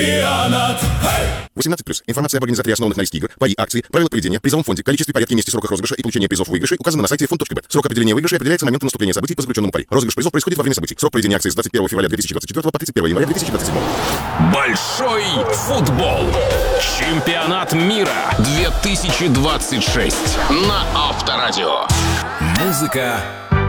18+. Информация об организаторе основанных на риске игр, пари, акции, правила поведения, призовом фонде, количестве, порядке, месте, сроках розыгрыша и получения призов выигрышей указано на сайте fond.bet. Срок определения выигрышей определяется моментом наступления событий по заключенному пари. Розыгрыш призов происходит во время событий. Срок проведения акции с 21 февраля 2024 по 31 января 2027. Большой футбол. Чемпионат мира 2026 на Авторадио. Музыка